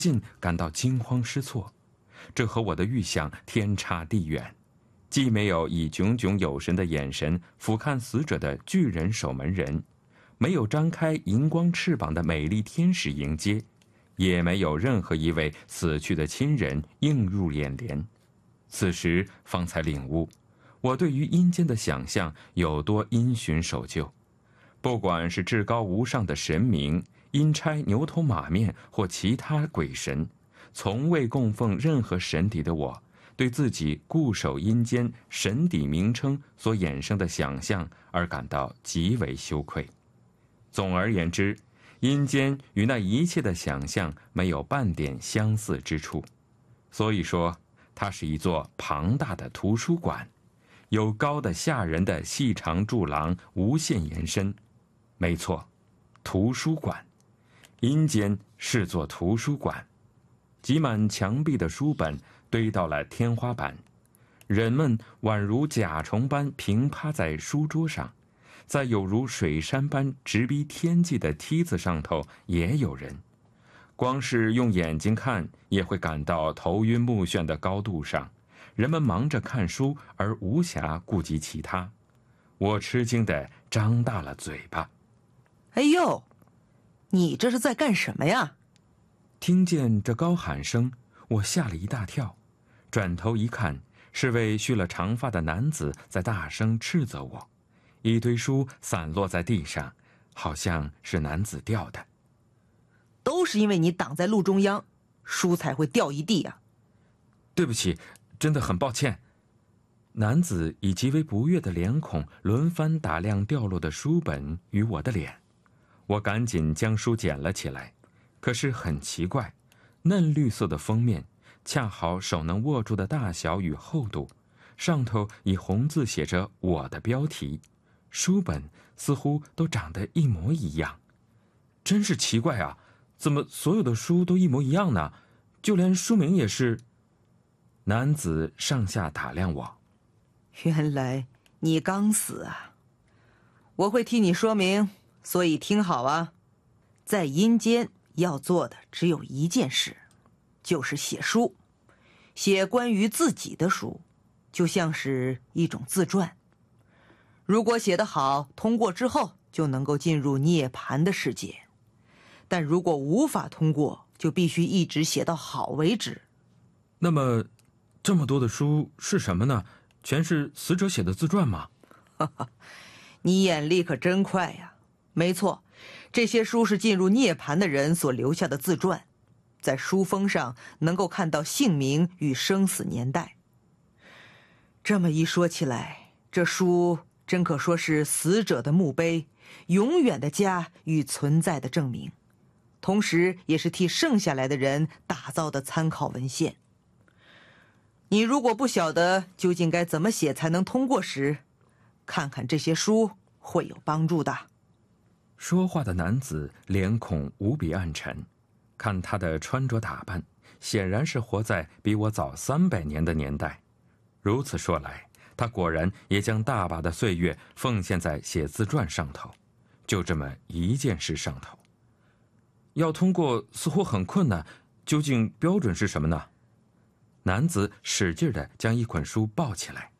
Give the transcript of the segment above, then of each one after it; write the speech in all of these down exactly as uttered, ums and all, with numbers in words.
尽感到惊慌失措。这和我的预想天差地远，既没有以炯炯有神的眼神俯瞰死者的巨人守门人，没有张开荧光翅膀的美丽天使迎接，也没有任何一位死去的亲人映入眼帘。此时方才领悟，我对于阴间的想象有多因循守旧。不管是至高无上的神明、阴差牛头马面或其他鬼神，从未供奉任何神邸的我，对自己固守阴间神邸名称所衍生的想象而感到极为羞愧。总而言之，阴间与那一切的想象没有半点相似之处。所以说，它是一座庞大的图书馆，有高的吓人的细长柱廊无限延伸。没错，图书馆。阴间是座图书馆，挤满墙壁的书本堆到了天花板，人们宛如甲虫般平趴在书桌上，在有如水山般直逼天际的梯子上头也有人。光是用眼睛看也会感到头晕目眩的高度上，人们忙着看书而无暇顾及其他。我吃惊地张大了嘴巴。 哎呦，你这是在干什么呀？ 听见这高喊声，我吓了一大跳，转头一看，是位蓄了长发的男子在大声斥责我。一堆书散落在地上，好像是男子掉的。 都是因为你挡在路中央，书才会掉一地啊。 对不起，真的很抱歉。男子以极为不悦的脸孔轮番打量掉落的书本与我的脸。我赶紧将书捡了起来，可是很奇怪，嫩绿色的封面恰好手能握住的大小与厚度，上头以红字写着我的标题，书本似乎都长得一模一样。真是奇怪啊，怎么所有的书都一模一样呢？就连书名也是。男子上下打量我。 原来你刚死啊，我会替你说明，所以听好啊，在阴间要做的只有一件事，就是写书，写关于自己的书，就像是一种自传。如果写得好，通过之后就能够进入涅槃的世界，但如果无法通过，就必须一直写到好为止。 那么这么多的书是什么呢？全是死者写的自传吗？ 哈哈，你眼力可真快呀！没错，这些书是进入涅槃的人所留下的自传，在书封上能够看到姓名与生死年代。这么一说起来，这书真可说是死者的墓碑，永远的家与存在的证明，同时也是替剩下来的人打造的参考文献。你如果不晓得究竟该怎么写才能通过时，看看这些书会有帮助的。 说话的男子脸孔无比暗沉，看他的穿着打扮，显然是活在比我早三百年的年代。如此说来，他果然也将大把的岁月奉献在写自传上头，就这么一件事上头。要通过似乎很困难，究竟标准是什么呢？男子使劲地将一捆书抱起来。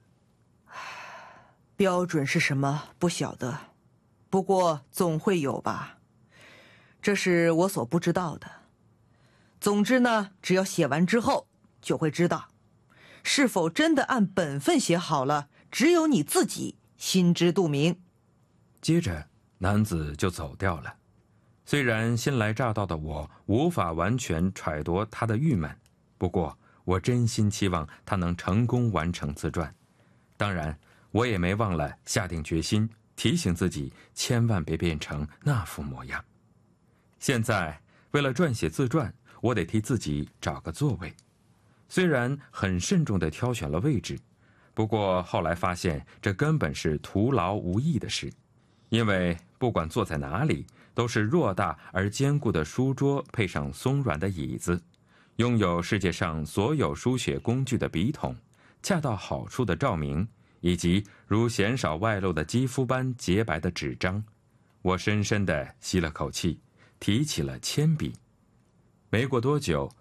标准是什么不晓得，不过总会有吧，这是我所不知道的。总之呢，只要写完之后就会知道，是否真的按本分写好了，只有你自己心知肚明。 接着男子就走掉了。虽然新来乍到的我无法完全揣度他的郁闷，不过我真心期望他能成功完成自传。当然我也没忘了下定决心提醒自己千万别变成那副模样。现在为了撰写自传，我得替自己找个座位。虽然很慎重地挑选了位置，不过后来发现这根本是徒劳无益的事，因为不管坐在哪里，都是偌大而坚固的书桌配上松软的椅子，拥有世界上所有书写工具的笔筒，恰到好处的照明，以及如鲜少外露的肌肤般洁白的纸张。我深深地吸了口气，提起了铅笔。 没过多久，